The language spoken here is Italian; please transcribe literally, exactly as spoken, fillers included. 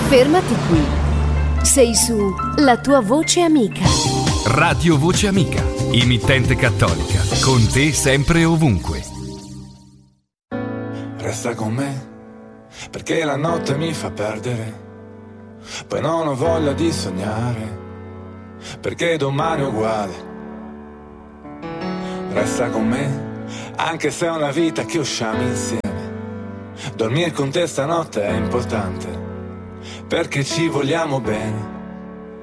Fermati qui. Sei su La tua voce amica. Radio Voce Amica, emittente cattolica, con te sempre e ovunque. Resta con me, perché la notte mi fa perdere. Poi non ho voglia di sognare, perché domani è uguale. Resta con me, anche se è una vita che usciamo insieme. Dormire con te stanotte è importante, perché ci vogliamo bene.